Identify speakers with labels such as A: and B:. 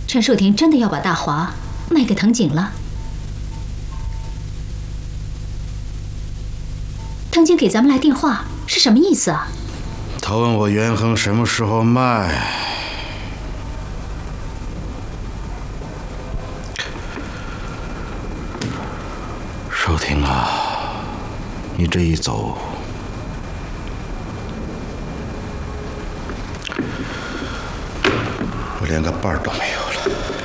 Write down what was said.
A: 陈树婷真的要把大华卖给藤井了？藤井给咱们来电话是什么意思啊？
B: 他问我元亨什么时候卖。树婷啊，你这一走，我连个伴儿都没有了。